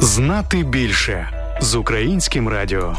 Знати більше з Українським радіо.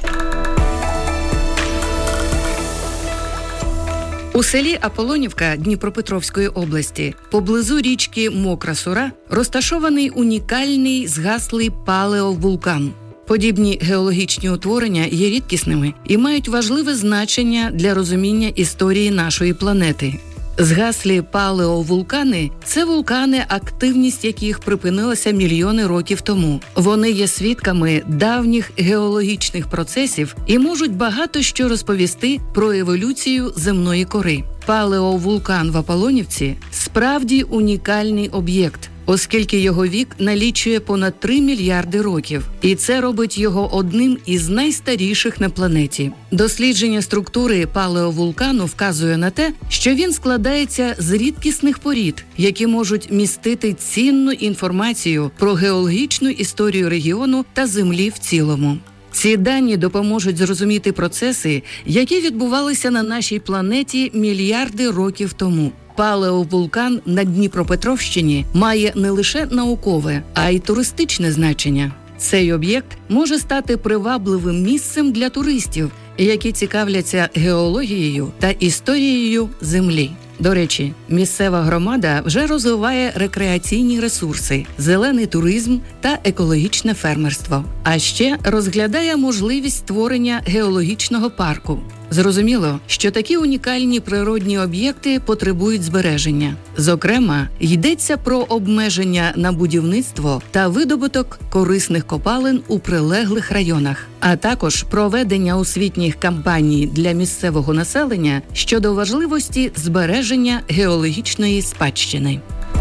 У селі Аполонівка Дніпропетровської області, поблизу річки Мокра Сура, розташований унікальний згаслий палеовулкан. Подібні геологічні утворення є рідкісними і мають важливе значення для розуміння історії нашої планети. Згаслі палеовулкани – це вулкани, активність яких припинилася мільйони років тому. Вони є свідками давніх геологічних процесів і можуть багато що розповісти про еволюцію земної кори. Палеовулкан в Аполонівці – справді унікальний об'єкт, оскільки його вік налічує понад 3 мільярди років. І це робить його одним із найстаріших на планеті. Дослідження структури палеовулкану вказує на те, що він складається з рідкісних порід, які можуть містити цінну інформацію про геологічну історію регіону та Землі в цілому. Ці дані допоможуть зрозуміти процеси, які відбувалися на нашій планеті мільярди років тому. Палеовулкан на Дніпропетровщині має не лише наукове, а й туристичне значення. Цей об'єкт може стати привабливим місцем для туристів, які цікавляться геологією та історією Землі. До речі, місцева громада вже розвиває рекреаційні ресурси, зелений туризм та екологічне фермерство. А ще розглядає можливість створення геологічного парку. Зрозуміло, що такі унікальні природні об'єкти потребують збереження. Зокрема, йдеться про обмеження на будівництво та видобуток корисних копалин у прилеглих районах, а також проведення освітніх кампаній для місцевого населення щодо важливості збереження геологічної спадщини.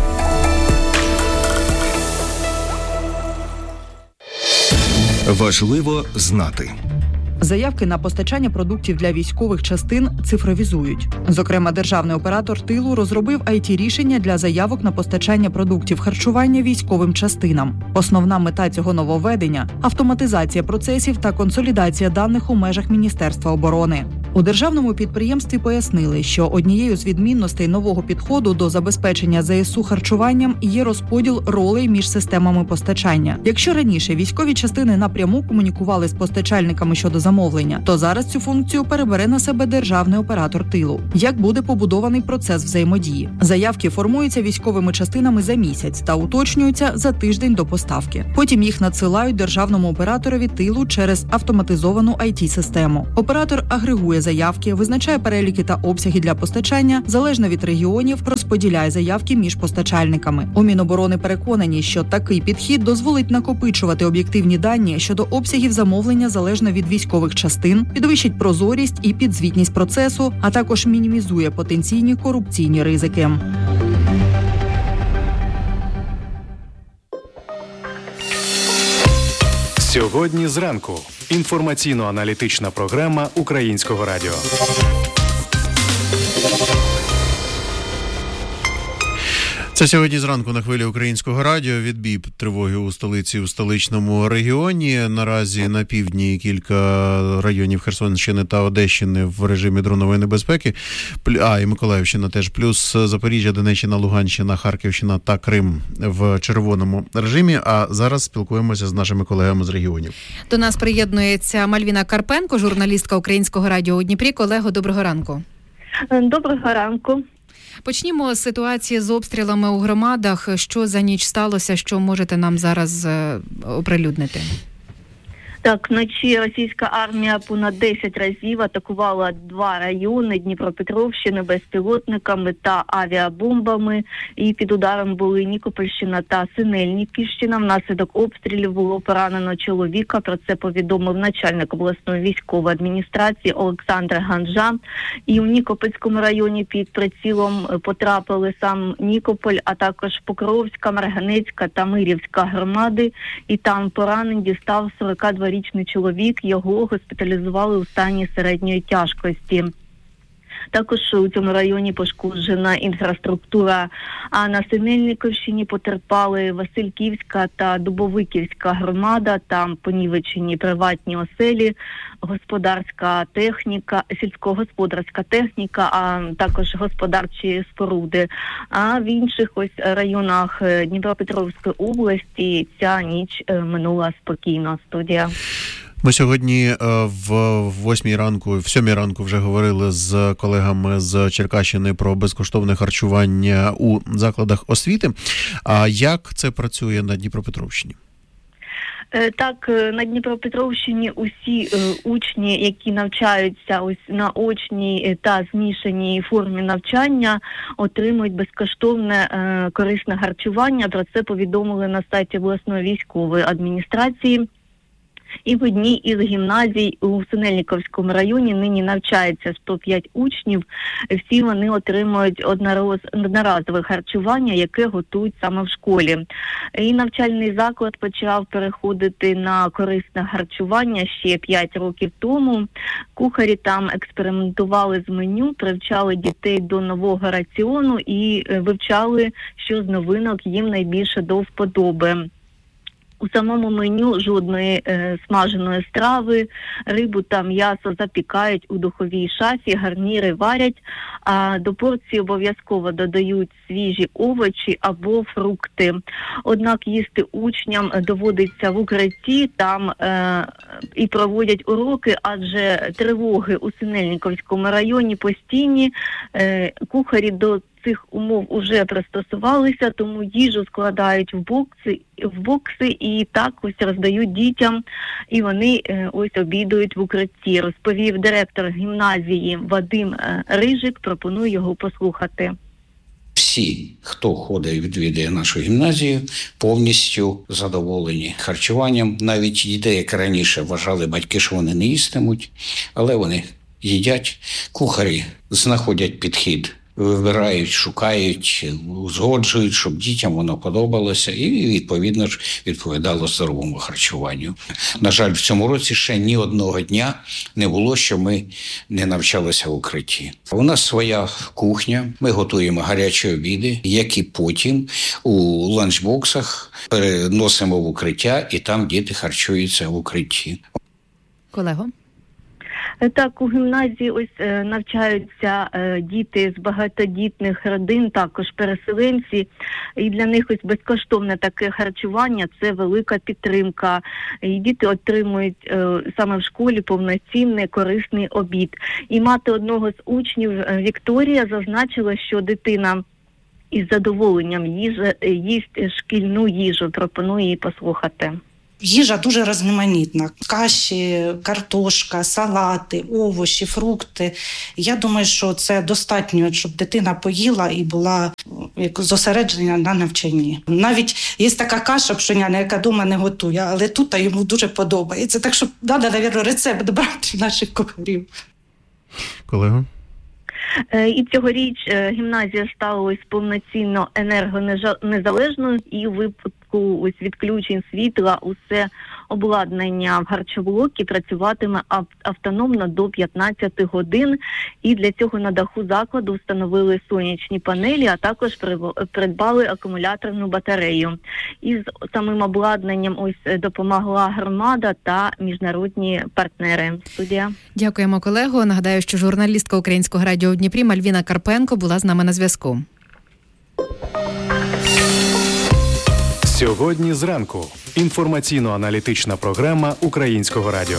Важливо знати. Заявки на постачання продуктів для військових частин цифровізують. Зокрема, державний оператор тилу розробив IT-рішення для заявок на постачання продуктів харчування військовим частинам. Основна мета цього нововведення – автоматизація процесів та консолідація даних у межах Міністерства оборони. У державному підприємстві пояснили, що однією з відмінностей нового підходу до забезпечення ЗСУ харчуванням є розподіл ролей між системами постачання. Якщо раніше військові частини напряму комунікували з постачальниками щодо замовлення, то зараз цю функцію перебере на себе державний оператор тилу. Як буде побудований процес взаємодії? Заявки формуються військовими частинами за місяць та уточнюються за тиждень до поставки. Потім їх надсилають державному операторові тилу через автоматизовану IT-систему. Оператор агрегує заявки, визначає переліки та обсяги для постачання, залежно від регіонів, розподіляє заявки між постачальниками. У Міноборони переконані, що такий підхід дозволить накопичувати об'єктивні дані щодо обсягів замовлення залежно від військових частин, підвищить прозорість і підзвітність процесу, а також мінімізує потенційні корупційні ризики. Сьогодні зранку. Інформаційно-аналітична програма Українського радіо. Це сьогодні зранку на хвилі Українського радіо. Відбій тривоги у столиці, у столичному регіоні. Наразі на півдні кілька районів Херсонщини та Одещини в режимі дронової небезпеки. І Миколаївщина теж. Плюс Запоріжжя, Донеччина, Луганщина, Харківщина та Крим в червоному режимі. А зараз спілкуємося з нашими колегами з регіонів. До нас приєднується Мальвіна Карпенко, журналістка Українського радіо у Дніпрі. Колего, доброго ранку. Доброго ранку. Почнімо з ситуації з обстрілами у громадах. Що за ніч сталося, що можете нам зараз оприлюднити? Так, вночі російська армія понад 10 разів атакувала 2 райони Дніпропетровщини безпілотниками та авіабомбами. І під ударом були Нікопольщина та Синельниківщина. Внаслідок обстрілів було поранено чоловіка. Про це повідомив начальник обласної військової адміністрації Олександр Ганжа. І у Нікопольському районі під прицілом потрапили сам Нікополь, а також Покровська, Марганецька та Мирівська громади. І там поранень дістав 42-річний чоловік, його госпіталізували у стані середньої тяжкості. Також у цьому районі пошкоджена інфраструктура, а на Синельниковщині потерпали Васильківська та Дубовиківська громада, там понівечені приватні оселі, господарська техніка, сільськогосподарська техніка, а також господарчі споруди. А в інших ось районах Дніпропетровської області ця ніч минула спокійно. Студія. Ми сьогодні в 7 ранку вже говорили з колегами з Черкащини про безкоштовне харчування у закладах освіти. А як це працює на Дніпропетровщині? Так, на Дніпропетровщині усі учні, які навчаються ось на очній та змішаній формі навчання, отримують безкоштовне корисне харчування. Про це повідомили на сайті обласної військової адміністрації. І в одній із гімназій у Синельниковському районі нині навчається 105 учнів. Всі вони отримують одноразове харчування, яке готують саме в школі. І навчальний заклад почав переходити на корисне харчування ще 5 років тому. Кухарі там експериментували з меню, привчали дітей до нового раціону і вивчали, що з новинок їм найбільше до вподоби. У самому меню жодної смаженої страви, рибу та м'ясо запікають у духовій шафі, гарніри варять, а до порції обов'язково додають свіжі овочі або фрукти. Однак їсти учням доводиться в укритті, там і проводять уроки, адже тривоги у Синельниковському районі постійні, кухарі до цих умов уже пристосувалися, тому їжу складають в бокси і так ось роздають дітям, і вони ось обідають в укритті, розповів директор гімназії Вадим Рижик. Пропоную його послухати. Всі, хто ходить і відвідує нашу гімназію, повністю задоволені харчуванням. Навіть дітей, як раніше вважали батьки, що вони не їстимуть, але вони їдять. Кухарі знаходять підхід, вибирають, шукають, узгоджують, щоб дітям воно подобалося і, відповідно ж, відповідало здоровому харчуванню. На жаль, в цьому році ще ні одного дня не було, що ми не навчалися в укритті. У нас своя кухня, ми готуємо гарячі обіди, які потім у ланчбоксах переносимо в укриття, і там діти харчуються в укритті. Колего? Так, у гімназії ось навчаються діти з багатодітних родин, також переселенці, і для них ось безкоштовне таке харчування – це велика підтримка. І діти отримують саме в школі повноцінний корисний обід. І мати одного з учнів Вікторія зазначила, що дитина із задоволенням їсть шкільну їжу. Пропоную її послухати. Їжа дуже різноманітна. Каші, картошка, салати, овочі, фрукти. Я думаю, що це достатньо, щоб дитина поїла і була зосереджена на навчанні. Навіть є така каша пшеняна, яка вдома не готує, але тут йому дуже подобається. Так що треба, мабуть, рецепт брати наших кухарів. Колего? І цьогоріч гімназія стала ось повноцінно енергонезалежною, і у випадку ось відключень світла усе обладнання в харчоблокі працюватиме автономно до 15 годин. І для цього на даху закладу встановили сонячні панелі, а також придбали акумуляторну батарею. І з самим обладнанням ось допомогла громада та міжнародні партнери. Студія. Дякуємо, колего. Нагадаю, що журналістка Українського радіо у Дніпрі Мальвіна Карпенко була з нами на зв'язку. Сьогодні зранку. Інформаційно-аналітична програма Українського радіо.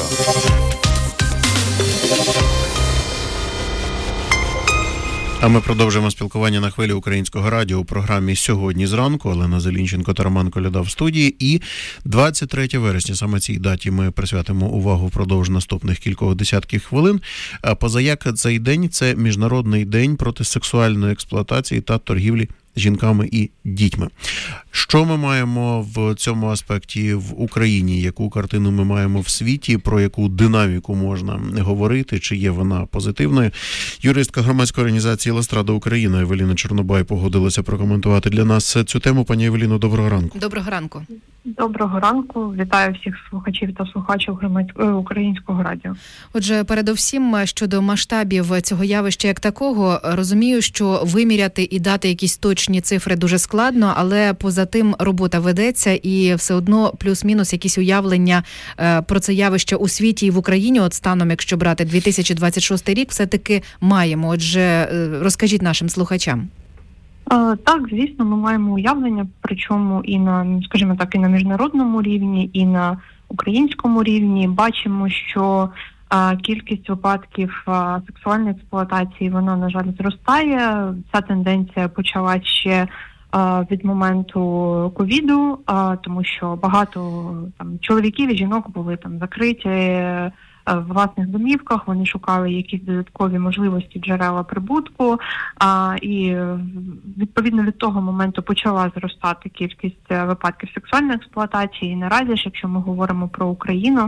А ми продовжуємо спілкування на хвилі Українського радіо у програмі «Сьогодні зранку». Олена Зелінченко та Роман Коляда в студії. І 23 вересня, саме цій даті ми присвятимо увагу впродовж наступних кількох десятків хвилин. Позаяк цей день – це Міжнародний день проти сексуальної експлуатації та торгівлі жінками і дітьми. Що ми маємо в цьому аспекті в Україні? Яку картину ми маємо в світі? Про яку динаміку можна говорити? Чи є вона позитивною? Юристка громадської організації «Ластрада Україна» Евеліна Чорнобай погодилася прокоментувати для нас цю тему. Пані Евеліно, доброго ранку. Доброго ранку. Доброго ранку, вітаю всіх слухачів та слухачів Українського радіо. Отже, передовсім щодо масштабів цього явища як такого, розумію, що виміряти і дати якісь точні цифри дуже складно, але поза тим робота ведеться і все одно плюс-мінус якісь уявлення про це явище у світі і в Україні, от станом, якщо брати 2026 рік, все-таки маємо. Отже, розкажіть нашим слухачам. Так, звісно, ми маємо уявлення, причому і на, скажімо так, і на міжнародному рівні, і на українському рівні. Бачимо, що кількість випадків сексуальної експлуатації, вона, на жаль, зростає. Ця тенденція почалась ще від моменту ковіду, тому що багато там чоловіків і жінок були там закриті в власних домівках, вони шукали якісь додаткові можливості, джерела прибутку, і відповідно від того моменту почала зростати кількість випадків сексуальної експлуатації. І наразі ж, якщо ми говоримо про Україну,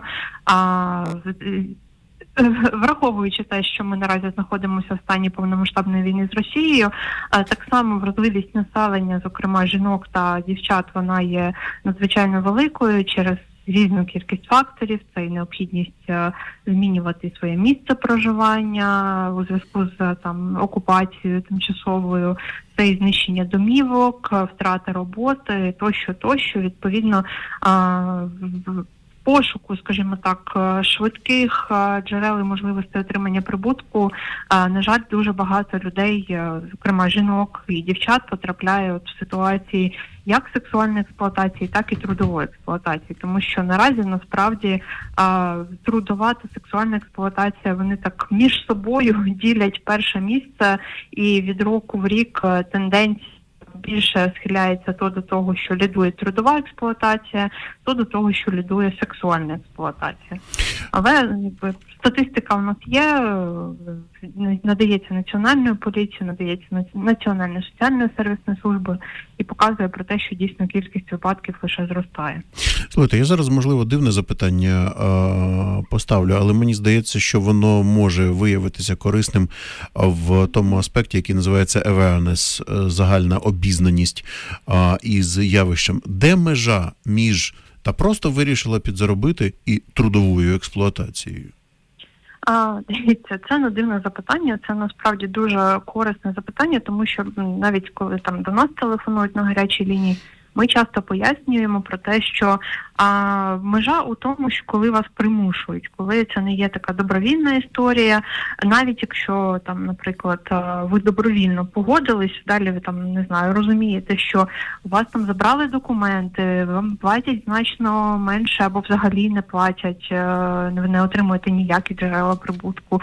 враховуючи те, що ми наразі знаходимося в стані повномасштабної війни з Росією, так само вразливість населення, зокрема жінок та дівчат, вона є надзвичайно великою через різну кількість факторів. Це і необхідність змінювати своє місце проживання у зв'язку з окупацією тимчасовою, це і знищення домівок, втрата роботи, тощо. Відповідно, пошуку, скажімо так, швидких джерел і можливостей отримання прибутку, на жаль, дуже багато людей, зокрема жінок і дівчат, потрапляє в ситуації як сексуальної експлуатації, так і трудової експлуатації. Тому що наразі, насправді, трудова та сексуальна експлуатація, вони так між собою ділять перше місце, і від року в рік тенденція більше схиляється то до того, що лідує трудова експлуатація, то до того, що лідує сексуальна експлуатація. Але статистика в нас є, надається Національною поліцією, надається Національною соціальною сервісною службою і показує про те, що дійсно кількість випадків лише зростає. Слухайте, я зараз, можливо, дивне запитання поставлю, але мені здається, що воно може виявитися корисним в тому аспекті, який називається awareness, загальна обізнаність із явищем. Де межа між та просто вирішила підзаробити і трудовою експлуатацією? Дивіться, це не дивне запитання, це насправді дуже корисне запитання, тому що навіть коли до нас телефонують на гарячій лінії, ми часто пояснюємо про те, що межа у тому, що коли вас примушують, коли це не є така добровільна історія, навіть якщо наприклад, ви добровільно погодились, далі ви розумієте, що у вас забрали документи, вам платять значно менше або взагалі не платять, ви не отримуєте ніякі джерела прибутку.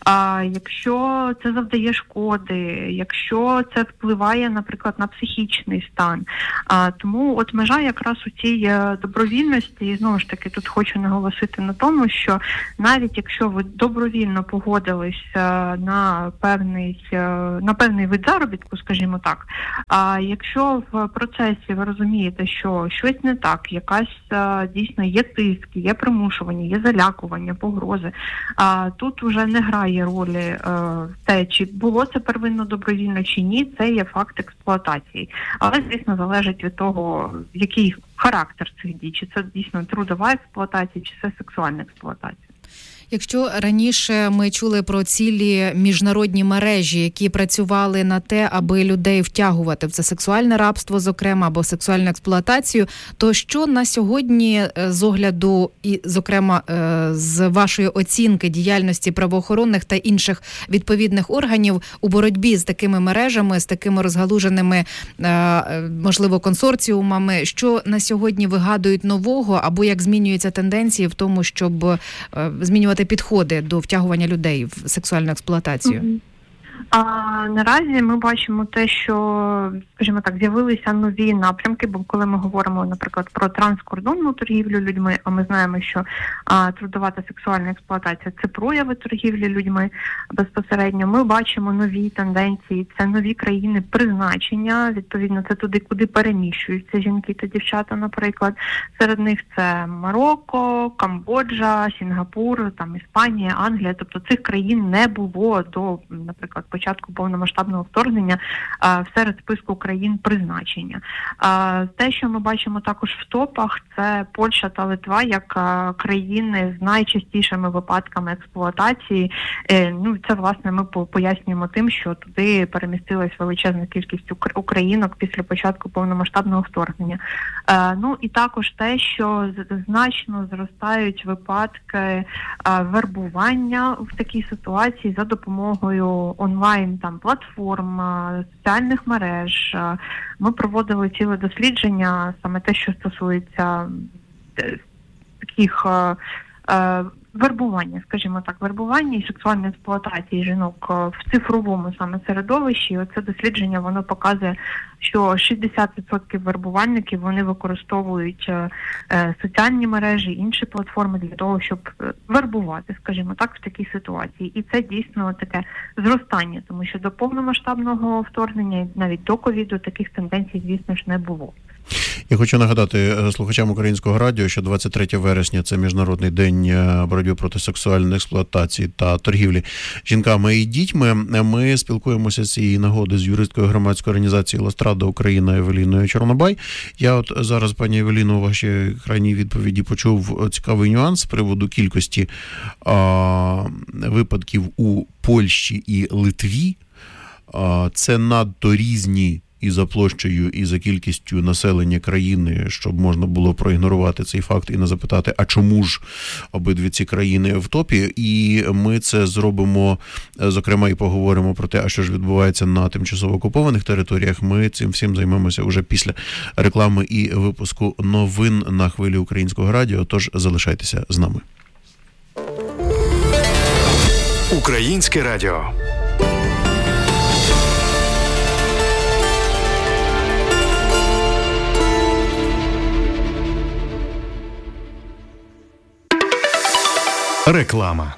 Якщо це завдає шкоди, якщо це впливає, наприклад, на психічний стан. Тому от межа якраз у цій добровільності, і знову ж таки тут хочу наголосити на тому, що навіть якщо ви добровільно погодились на певний вид заробітку, скажімо так, а якщо в процесі ви розумієте, що щось не так, якась дійсно є тиск, є примушування, є залякування, погрози, тут вже не грає ролі те, чи було це первинно добровільно чи ні, це є факт експлуатації. Але, звісно, залежить від того, який характер цих дій, чи це дійсно трудова експлуатація, чи це сексуальна експлуатація. Якщо раніше ми чули про цілі міжнародні мережі, які працювали на те, аби людей втягувати в це сексуальне рабство, зокрема, або сексуальну експлуатацію, то що на сьогодні з огляду і, зокрема, з вашої оцінки діяльності правоохоронних та інших відповідних органів у боротьбі з такими мережами, з такими розгалуженими, можливо, консорціумами, що на сьогодні вигадують нового, або як змінюються тенденції в тому, щоб змінювати підходи до втягування людей в сексуальну експлуатацію? Наразі ми бачимо те, що, скажімо так, з'явилися нові напрямки, бо коли ми говоримо, наприклад, про транскордонну торгівлю людьми, а ми знаємо, що трудова та сексуальна експлуатація – це прояви торгівлі людьми безпосередньо, ми бачимо нові тенденції, це нові країни призначення, відповідно, це туди, куди переміщуються жінки та дівчата, наприклад. Серед них це Марокко, Камбоджа, Сінгапур, Іспанія, Англія, тобто цих країн не було до, наприклад, початку повномасштабного вторгнення серед списку країн призначення. Те, що ми бачимо також в топах, це Польща та Литва як країни з найчастішими випадками експлуатації. Це, власне, ми пояснюємо тим, що туди перемістилась величезна кількість українок після початку повномасштабного вторгнення. І також те, що значно зростають випадки вербування в такій ситуації за допомогою онлайн-платформ, соціальних мереж. Ми проводили ціле дослідження, саме те, що стосується таких вербування, скажімо так, вербування і сексуальної експлуатації жінок в цифровому саме середовищі. Оце дослідження, воно показує, що 60% вербувальників, вони використовують соціальні мережі, інші платформи для того, щоб вербувати, скажімо так, в такій ситуації. І це дійсно таке зростання, тому що до повномасштабного вторгнення, навіть до ковіду, таких тенденцій, звісно ж, не було. Я хочу нагадати слухачам Українського радіо, що 23 вересня – це Міжнародний день боротьби проти сексуальної експлуатації та торгівлі жінками і дітьми. Ми спілкуємося з цієї нагоди з юристкою громадської організації «Ластрада Україна» Евеліною Чорнобай. Я зараз, пані Евеліно, у вашій крайній відповіді почув цікавий нюанс з приводу кількості випадків у Польщі і Литві. Це надто різні і за площею, і за кількістю населення країни, щоб можна було проігнорувати цей факт і не запитати, а чому ж обидві ці країни в топі? І ми це зробимо, зокрема, і поговоримо про те, а що ж відбувається на тимчасово окупованих територіях. Ми цим всім займемося уже після реклами і випуску новин на хвилі Українського радіо, тож залишайтеся з нами. Українське радіо. Реклама.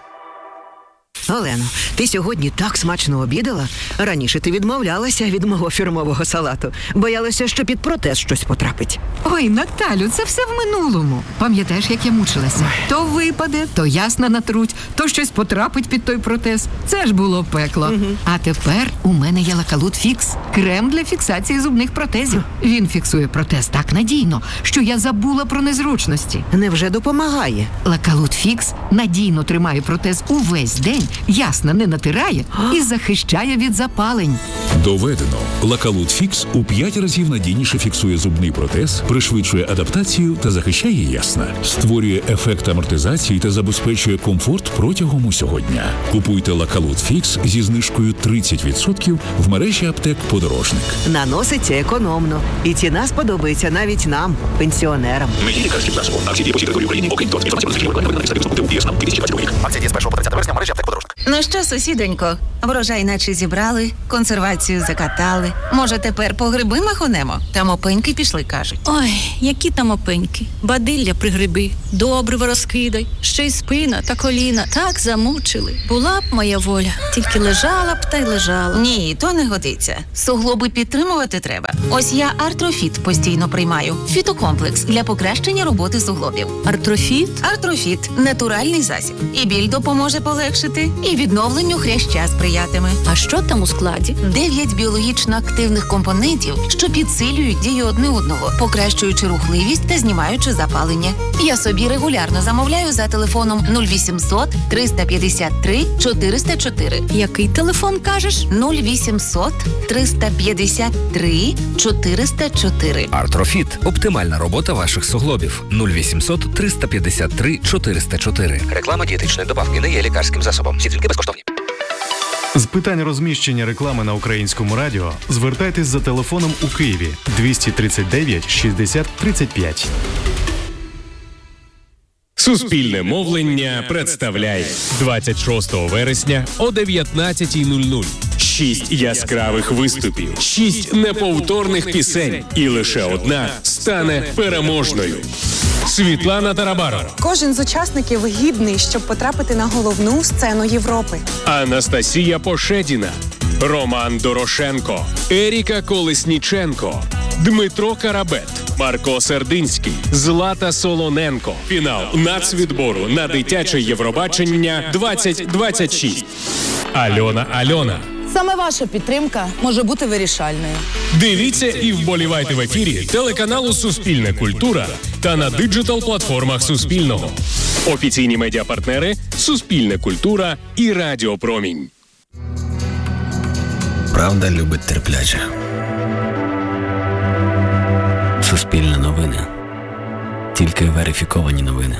Олено, ти сьогодні так смачно обідала? Раніше ти відмовлялася від мого фірмового салату. Боялася, що під протез щось потрапить. Ой, Наталю, це все в минулому. Пам'ятаєш, як я мучилася? То випаде, то ясна натруть, то щось потрапить під той протез. Це ж було пекло. Угу. А тепер у мене є Лакалут Фікс. Крем для фіксації зубних протезів. Він фіксує протез так надійно, що я забула про незручності. Невже допомагає? Лакалут Фікс надійно тримає протез увесь день, ясно не натирає і захищає від запалень. Доведено. Лакалут Фікс у 5 разів надійніше фіксує зубний протез, пришвидшує адаптацію та захищає ясна. Створює ефект амортизації та забезпечує комфорт протягом усього дня. Купуйте Лакалут Фікс зі знижкою 30% в мережі аптек «Подорожник». Наноситься економно. І ціна сподобається навіть нам, пенсіонерам. Лікарський засоб. Акції дії по всій території України. Окрім того, інформація про рекламу на ДІЄС 2020 рік. Акція діє з 1 по 30 вересня в мережі аптек «Подорожник». Ну що, сусідонько, врожай наче зібрали, консервацію закатали. Може, тепер по гриби махонемо? Там опеньки пішли, кажуть. Ой, які там опеньки. Бадилля при гриби, добриво розкидай, ще й спина та коліна. Так замучили. Була б моя воля, тільки лежала б та й лежала. Ні, то не годиться. Суглоби підтримувати треба. Ось я Артрофіт постійно приймаю. Фітокомплекс для покращення роботи суглобів. Артрофіт? Артрофіт – натуральний засіб. І біль допоможе полегшити, і відновленню хряща сприятиме. А що там у складі? 9 біологічно активних компонентів, що підсилюють дію одне одного, покращуючи рухливість та знімаючи запалення. Я собі регулярно замовляю за телефоном 0800 353 404. Який телефон, кажеш? 0800 353 404. Артрофіт – оптимальна робота ваших суглобів. 0800 353 404. Реклама дієтичної добавки не є лікарським засобом. Всі тільки безкоштовні. З питань розміщення реклами на Українському радіо звертайтесь за телефоном у Києві 239 60 35. Суспільне мовлення представляє 26 вересня о 19:00. 6 яскравих виступів, 6 неповторних пісень, і лише одна стане переможною. Світлана Тарабарова. Кожен з учасників гідний, щоб потрапити на головну сцену Європи. Анастасія Пошедіна, Роман Дорошенко, Еріка Колесніченко, Дмитро Карабет, Марко Сердинський, Злата Солоненко. Фінал нацвідбору на дитяче Євробачення 2026. Альона. Саме ваша підтримка може бути вирішальною. Дивіться і вболівайте в ефірі телеканалу «Суспільне культура» та на диджитал-платформах Суспільного. Офіційні медіапартнери «Суспільне культура» і Радіо Промінь. Правда любить терпляче. Суспільне новини. Тільки верифіковані новини.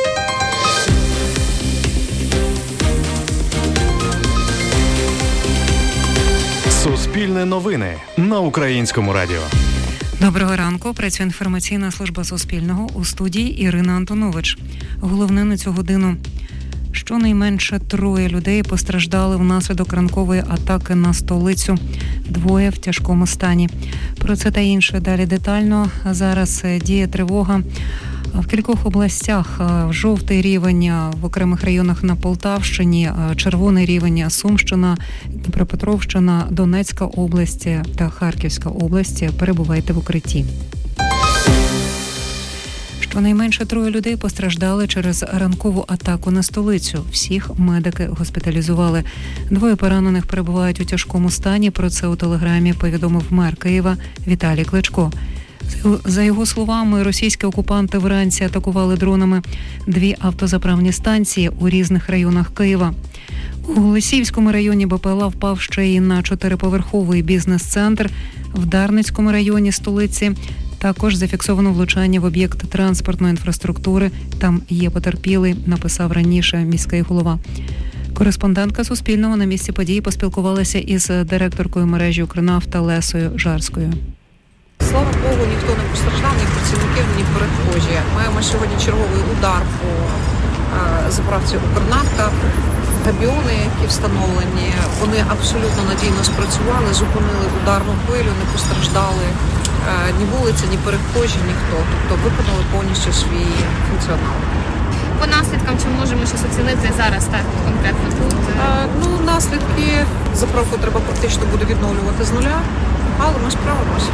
Суспільне новини на Українському радіо. Доброго ранку. Працює інформаційна служба Суспільного. У студії Ірина Антонович. Головне на цю годину. Щонайменше 3 людей постраждали внаслідок ранкової атаки на столицю. 2 в тяжкому стані. Про це та інше далі детально. Зараз діє тривога в кількох областях. Жовтий рівень в окремих районах на Полтавщині, червоний рівень Сумщина, Дніпропетровщина, Донецька область та Харківська область. Перебувайте в укритті. Щонайменше 3 людей постраждали через ранкову атаку на столицю. Всіх медики госпіталізували. 2 поранених перебувають у тяжкому стані. Про це у телеграмі повідомив мер Києва Віталій Кличко. За його словами, російські окупанти вранці атакували дронами 2 автозаправні станції у різних районах Києва. У Голосіївському районі БПЛА впав ще й на 4-поверховий бізнес-центр. В Дарницькому районі столиці також зафіксовано влучання в об'єкт транспортної інфраструктури. Там є потерпілий, написав раніше міський голова. Кореспондентка Суспільного на місці події поспілкувалася із директоркою мережі «Укрнафта» Лесою Жарською. Слава Богу, ніхто не постраждав, ні працівників, ні перехожі. Маємо сьогодні черговий удар по заправці «Укрнафта». Габіони, які встановлені, вони абсолютно надійно спрацювали, зупинили ударну хвилю, не постраждали ні вулиці, ні перехожі, ніхто. Тобто виконали повністю свій функціонал. По наслідкам, чи можемо щось оцінити зараз так конкретно тут? Наслідки заправку треба практично буде відновлювати з нуля, але ми справимося.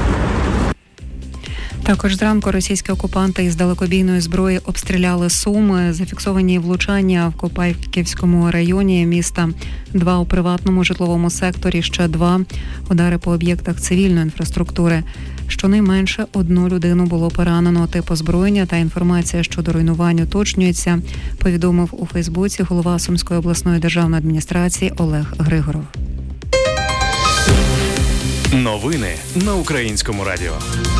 Також зранку російські окупанти із далекобійної зброї обстріляли Суми. Зафіксовані влучання в Копайківському районі міста, 2 у приватному житловому секторі, ще 2 удари по об'єктах цивільної інфраструктури. Щонайменше 1 людину було поранено. Тип озброєння та інформація щодо руйнувань уточнюється, повідомив у Фейсбуці голова Сумської обласної державної адміністрації Олег Григоров. Новини на Українському радіо.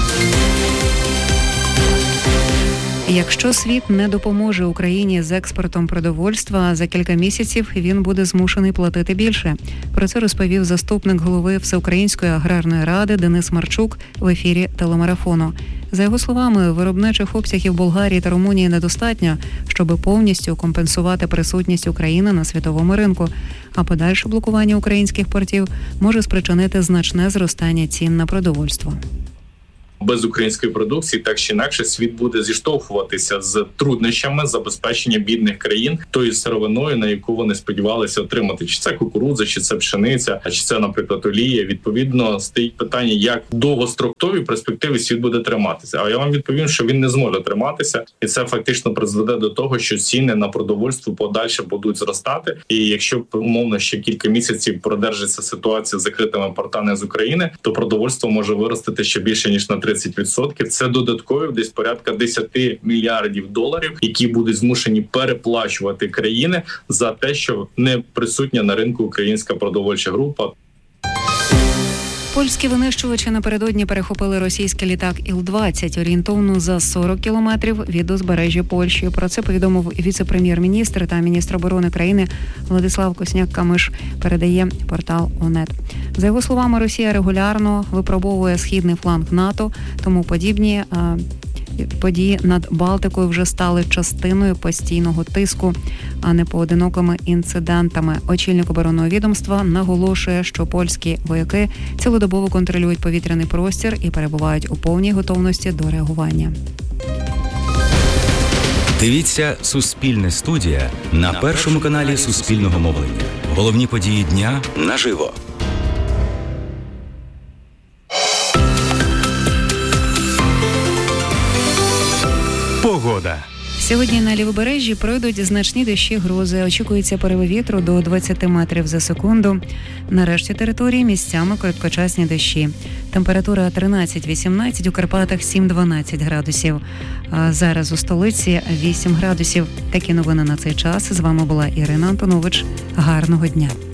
Якщо світ не допоможе Україні з експортом продовольства, за кілька місяців він буде змушений платити більше. Про це розповів заступник голови Всеукраїнської аграрної ради Денис Марчук в ефірі телемарафону. За його словами, виробничих обсягів Болгарії та Румунії недостатньо, щоб повністю компенсувати присутність України на світовому ринку, а подальше блокування українських портів може спричинити значне зростання цін на продовольство. Без української продукції, так чи інакше, світ буде зіштовхуватися з труднощами забезпечення бідних країн тою сировиною, на яку вони сподівалися отримати. Чи це кукурудза, чи це пшениця, чи це, наприклад, олія. Відповідно, стоїть питання, як в довгостроковій перспективі світ буде триматися. А я вам відповім, що він не зможе триматися. І це фактично призведе до того, що ціни на продовольство подальше будуть зростати. І якщо, умовно, ще кілька місяців продержиться ситуація з закритими портами з України, то продовольство може виростити ще більше, ніж на 30%. Це додаткові десь порядка 10 мільярдів доларів, які будуть змушені переплачувати країни за те, що не присутня на ринку українська продовольча група. Польські винищувачі напередодні перехопили російський літак Іл-20 орієнтовно за 40 кілометрів від узбережжя Польщі. Про це повідомив віце-прем'єр-міністр та міністр оборони країни Владислав Косняк-Камиш, передає портал ОНЕТ. За його словами, Росія регулярно випробовує східний фланг НАТО, тому подібні події над Балтикою вже стали частиною постійного тиску, а не поодинокими інцидентами. Очільник оборонного відомства наголошує, що польські вояки цілодобово контролюють повітряний простір і перебувають у повній готовності до реагування. Дивіться «Суспільне студія» на першому каналі Суспільного мовлення. Головні події дня наживо. Погода. Сьогодні на Лівобережжі пройдуть значні дощі, грози. Очікується пориви вітру до 20 метрів за секунду. На решті території місцями короткочасні дощі. Температура 13-18, у Карпатах 7-12 градусів. А зараз у столиці 8 градусів. Такі новини на цей час. З вами була Ірина Антонович. Гарного дня.